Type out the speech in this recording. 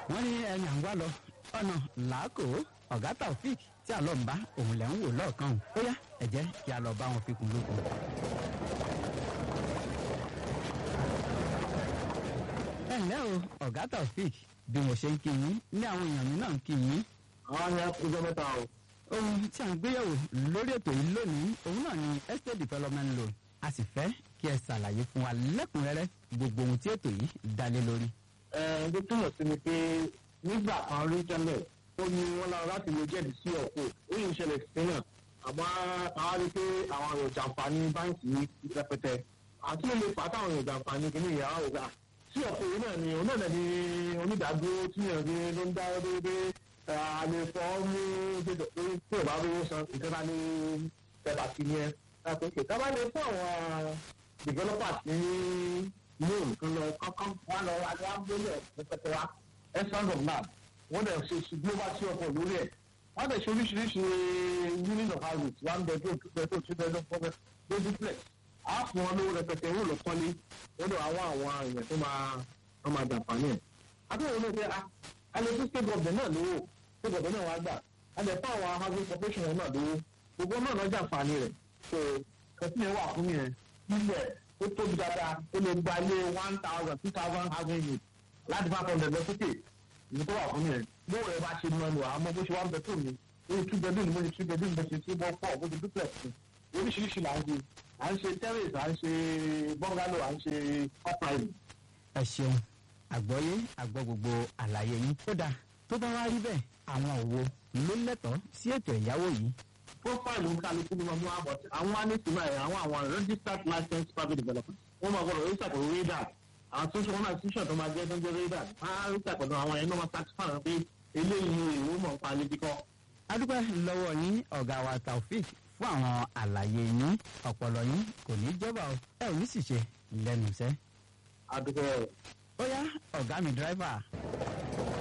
wọ́n ní ẹni à ń wá lọ ọ̀nà làákò ọ̀gá Taofik tí àlọ́ ń bá òun lẹ̀ ń wò lọ́ọ̀kan òun ó yá ẹ jẹ́ kí a lọ bá wọn fikùn lókun. ẹ ǹlẹ́ o ọ̀gá Taofik bí mo ṣe ń kí yín ní àwọn èèyàn mi náà ń kí yín. àwọn ni ọjọ́ mẹ́ta o. ohun tí a ń gbéyẹ̀wò lórí ètò yìí lónìí òun náà ni estate development loan a sì fẹ́ kí ẹ ṣàlàyé fún wa lẹ́kùnrẹ́rẹ́ gbogbo ohun tí ètò yìí dá lé lórí. ẹ̀ẹ́dẹ́ túmọ̀ sí ni pé nígbà kan rí tẹ́lẹ̀ ó ní wọ́n lọ láti lè jẹ́bi sí ọ̀pọ̀ ó yìí ń ṣẹlẹ̀ sí náà àmọ́ àwọn rí pé àwọn ọ̀rọ̀ jàǹfààní báńkì ní rẹpẹtẹ àti lè fà á táwọn ọ̀rọ̀ jàǹfààní kìíní ìyàwó ọ̀gá sí ọ̀pọ̀ yìí náà ni òun náà ní onídàádúró tí yàn ní ló ń dá déédé àlè fọ́ mú tí ò bá rówó san ìjọba ní ẹ̀bà sí ni ẹ̀ láti ṣe ká bá lè fún àwọn developers ní loan kan lọ kọ́kọ́ wọn lọ agbóhùn rẹpẹtẹ wa essence of lab wọ́n dẹ̀ ṣe global sí ọkọ̀ lórí ẹ̀ wọ́n dẹ̀ ṣe oríṣiríṣi unit of houses 1 bedroom 2 bedroom 3 bedroom 4 bedroom duplex á fún wọn lówó rẹpẹtẹ owó lọ kọ́lé wọ́n dẹ̀ àwọn èèyàn tó máa jàǹfààní ẹ̀. àbẹ̀wò ló ṣe alẹ́ fún state government náà lówó state government náà wá gbà alẹ́ fún àwọn housing corporation náà lówó gbogbo náà lọ jàǹfààní rẹ̀ so kẹsí yẹn wà fún yẹn nílẹ̀ ó tóbi dáadáa ó lè gba ilé 1,000 2,000 housing units láti 500 lọ sókè ìlú tó wà fún yẹn bóun rẹ bá ṣe mọ ẹnu àmọ́ bó ṣe wá ń bẹ tó mi ó tún bẹ bíi mo ṣe tún bẹ bíi mo ṣe tún bọ pọ bó ṣe duplex ni oríṣiríṣi là ń ṣe à ń ṣe terrace à ń ṣe bungalow à ń ṣe upright. ẹ ṣeun àgbọ́yé àgbọ́ gbogbo àlàyé yín kódà tó bá wá rí bẹ́ẹ̀ àwọn òwò ló lẹ́tọ̀ọ́ sí ètò ẹ̀yáwó yìí. profile ń kálukú ní ọmọ àbọ̀ àwọn anìsímọ̀ ẹ̀ àwọn registered licensed private developer wọ́n máa gbọ́dọ̀ register pẹ̀lú radar àwọn tó ń ṣe wọn náà tíṣọ̀ tó máa jẹ́ tó ń jẹ́ radar máa register pẹ̀lú àwọn ẹ̀yìn náà máa satisfy wọn pé eléyìí ìwé mọ̀ nípa ilé kíkọ́. a dúpẹ́ lọ́wọ́ yín ọ̀gá wa Taofik fún àwọn àlàyé yín ọpọlọ yín kò ní jọba o ẹ ò ní sì ṣe lẹ́nu iṣẹ́. a dúpẹ́. ó yá ọ̀gá mi dírẹ́fà.